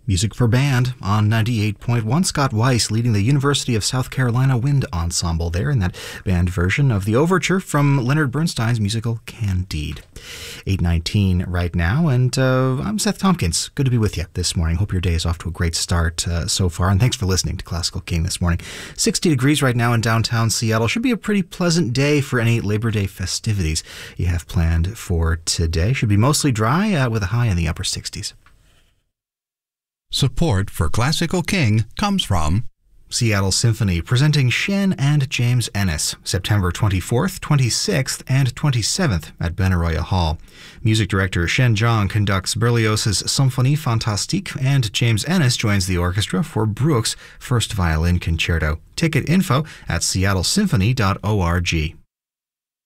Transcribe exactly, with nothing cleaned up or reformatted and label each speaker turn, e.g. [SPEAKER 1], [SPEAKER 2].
[SPEAKER 1] Music for Band on ninety-eight point one. Scott Weiss leading the University of South Carolina Wind Ensemble there in that band version of the overture from Leonard Bernstein's musical Candide. eight nineteen right now, and uh, I'm Seth Tompkins. Good to be with you this morning. Hope your day is off to a great start uh, so far, and thanks for listening to Classical King this morning. sixty degrees right now in downtown Seattle. Should be a pretty pleasant day for any Labor Day festivities you have planned for today. Should be mostly dry uh, with a high in the upper sixties.
[SPEAKER 2] Support for Classical King comes from
[SPEAKER 1] Seattle Symphony, presenting Shen and James Ennis, September twenty-fourth, twenty-sixth, and twenty-seventh at Benaroya Hall. Music director Shen Zhang conducts Berlioz's Symphonie Fantastique, and James Ennis joins the orchestra for Bruch's First Violin Concerto. Ticket info at seattle symphony dot org.